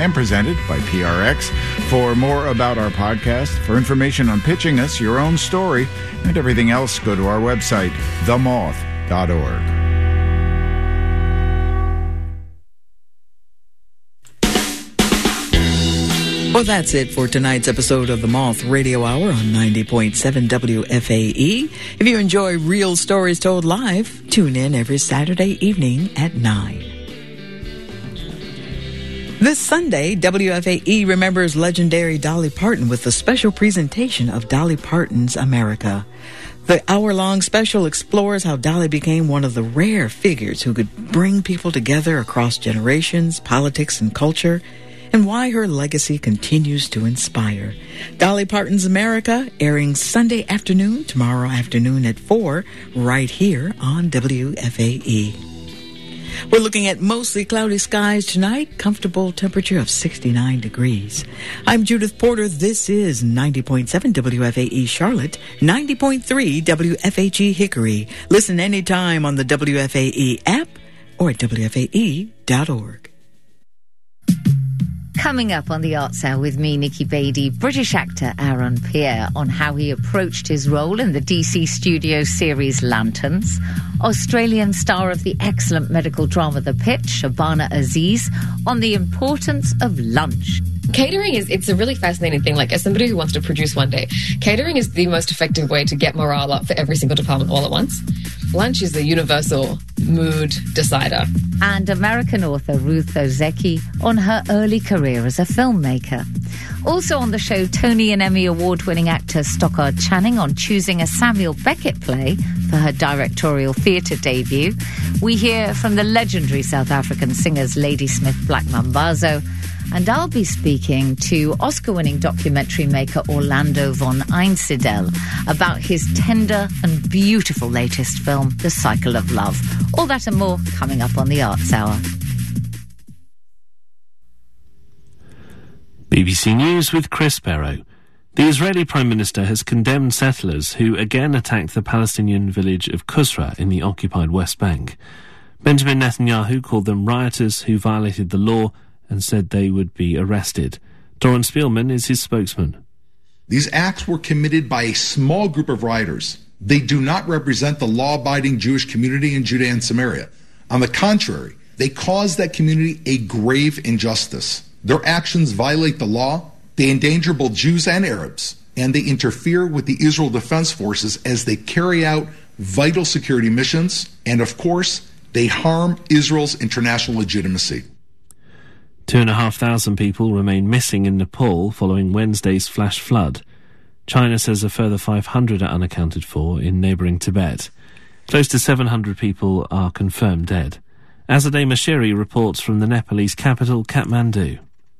and presented by PRX. For more about our podcast, for information on pitching us your own story, and everything else, go to our website, themoth.org. Well, that's it for tonight's episode of the Moth Radio Hour on 90.7 WFAE. If you enjoy real stories told live, tune in every Saturday evening at 9. This Sunday, WFAE remembers legendary Dolly Parton with a special presentation of Dolly Parton's America. The hour-long special explores how Dolly became one of the rare figures who could bring people together across generations, politics, and culture, and why her legacy continues to inspire. Dolly Parton's America, airing Sunday afternoon, tomorrow afternoon at 4, right here on WFAE. We're looking at mostly cloudy skies tonight, comfortable temperature of 69 degrees. I'm Judith Porter. This is 90.7 WFAE Charlotte, 90.3 WFHE Hickory. Listen anytime on the WFAE app or at WFAE.org. Coming up on the Arts Hour with me, Nikki Beattie, British actor Aaron Pierre on how he approached his role in the DC Studios series Lanterns, Australian star of the excellent medical drama The Pitch, Shabana Aziz, on the importance of lunch. Catering it's a really fascinating thing. Like, as somebody who wants to produce one day, catering is the most effective way to get morale up for every single department all at once. Lunch is the universal mood decider. And American author Ruth Ozeki on her early career as a filmmaker. Also on the show, Tony and Emmy award-winning actor Stockard Channing on choosing a Samuel Beckett play for her directorial theatre debut. We hear from the legendary South African singers Ladysmith Black Mambazo. And I'll be speaking to Oscar-winning documentary maker Orlando von Einsiedel about his tender and beautiful latest film, The Cycle of Love. All that and more coming up on the Arts Hour. BBC News with Chris Barrow. The Israeli Prime Minister has condemned settlers who again attacked the Palestinian village of Kusra in the occupied West Bank. Benjamin Netanyahu called them rioters who violated the law and said they would be arrested. Doran Spielman is his spokesman. These acts were committed by a small group of rioters. They do not represent the law-abiding Jewish community in Judea and Samaria. On the contrary, they cause that community a grave injustice. Their actions violate the law, they endanger both Jews and Arabs, and they interfere with the Israel Defense Forces as they carry out vital security missions, and of course, they harm Israel's international legitimacy. 2,500 people remain missing in Nepal following Wednesday's flash flood. China says a further 500 are unaccounted for in neighbouring Tibet. Close to 700 people are confirmed dead. Azadeh Mashiri reports from the Nepalese capital, Kathmandu.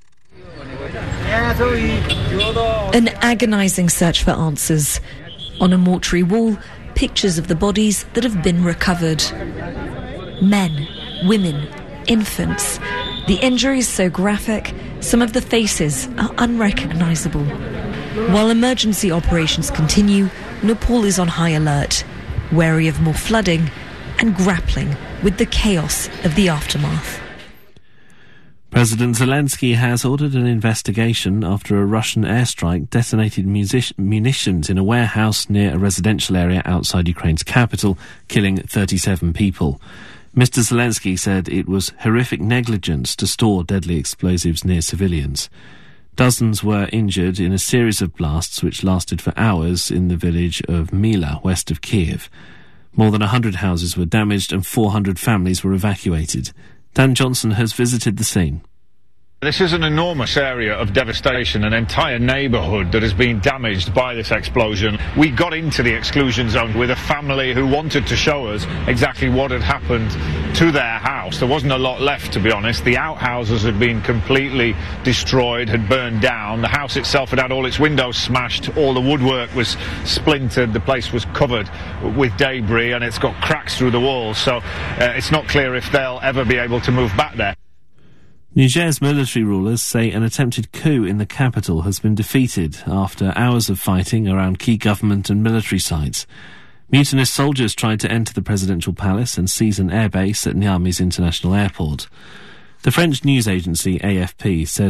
An agonising search for answers. On a mortuary wall, pictures of the bodies that have been recovered. Men, women, infants. The injuries so graphic, some of the faces are unrecognisable. While emergency operations continue, Nepal is on high alert, wary of more flooding and grappling with the chaos of the aftermath. President Zelensky has ordered an investigation after a Russian airstrike detonated munitions in a warehouse near a residential area outside Ukraine's capital, killing 37 people. Mr. Zelensky said it was horrific negligence to store deadly explosives near civilians. Dozens were injured in a series of blasts which lasted for hours in the village of Mila, west of Kiev. More than 100 houses were damaged and 400 families were evacuated. Dan Johnson has visited the scene. This is an enormous area of devastation, an entire neighbourhood that has been damaged by this explosion. We got into the exclusion zone with a family who wanted to show us exactly what had happened to their house. There wasn't a lot left, to be honest. The outhouses had been completely destroyed, had burned down. The house itself had had all its windows smashed, all the woodwork was splintered, the place was covered with debris and it's got cracks through the walls, so it's not clear if they'll ever be able to move back there. Niger's military rulers say an attempted coup in the capital has been defeated after hours of fighting around key government and military sites. Mutinous soldiers tried to enter the presidential palace and seize an airbase at Niamey's international airport. The French news agency AFP says